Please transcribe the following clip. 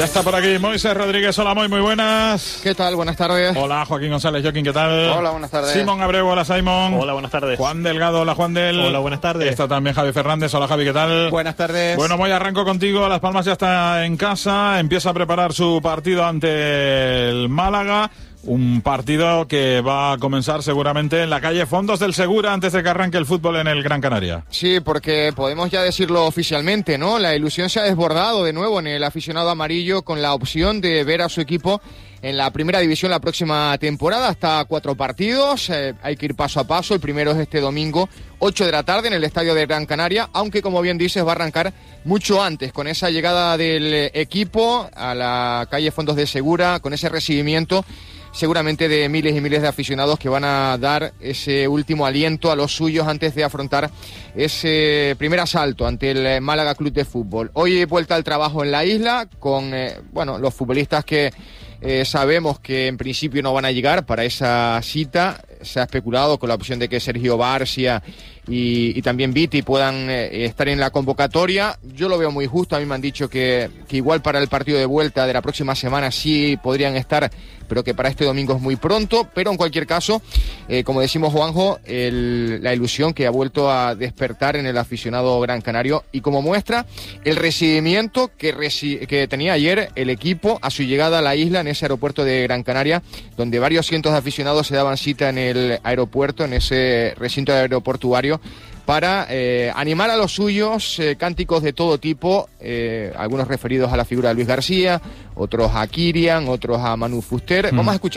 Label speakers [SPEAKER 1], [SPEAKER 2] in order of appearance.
[SPEAKER 1] Ya está por aquí Moisés Rodríguez. Hola, muy buenas.
[SPEAKER 2] ¿Qué tal? Buenas tardes.
[SPEAKER 1] Hola, Joaquín González Joaquín, ¿qué tal?
[SPEAKER 2] Hola, buenas tardes.
[SPEAKER 1] Simón Abreu, hola, Simón.
[SPEAKER 3] Hola, buenas tardes.
[SPEAKER 1] Juan Delgado, hola, Juan Del.
[SPEAKER 3] Hola, buenas tardes.
[SPEAKER 1] Está también Javi Fernández, hola, Javi, ¿qué tal?
[SPEAKER 2] Buenas tardes.
[SPEAKER 1] Bueno, Moy, arranco contigo. Las Palmas ya está en casa, empieza a preparar su partido ante el Málaga. Un partido que va a comenzar seguramente en la calle Fondos del Segura antes de que arranque el fútbol en el Gran Canaria.
[SPEAKER 2] Sí, porque podemos ya decirlo oficialmente, ¿no? La ilusión se ha desbordado de nuevo en el aficionado amarillo con la opción de ver a su equipo en la primera división la próxima temporada. Hasta 4 partidos, hay que ir paso a paso. El primero es este domingo, 8 de la tarde en el estadio de Gran Canaria, aunque como bien dices va a arrancar mucho antes, con esa llegada del equipo a la calle Fondos del Segura, con ese recibimiento seguramente de miles y miles de aficionados que van a dar ese último aliento a los suyos antes de afrontar ese primer asalto ante el Málaga Club de Fútbol. Hoy vuelta al trabajo en la isla con los futbolistas que sabemos que en principio no van a llegar para esa cita. Se ha especulado con la opción de que Sergio Barcia y también Viti puedan estar en la convocatoria. Yo lo veo muy justo. A mí me han dicho que igual para el partido de vuelta de la próxima semana sí podrían estar, pero que para este domingo es muy pronto. Pero en cualquier caso, como decimos, Juanjo, la ilusión que ha vuelto a despertar en el aficionado gran canario, y como muestra el recibimiento que tenía ayer el equipo a su llegada a la isla en ese aeropuerto de Gran Canaria, donde varios cientos de aficionados se daban cita en el aeropuerto, en ese recinto aeroportuario, para animar a los suyos, cánticos de todo tipo, algunos referidos a la figura de Luis García, otros a Kirian, otros a Manu Fuster. Vamos a escuchar.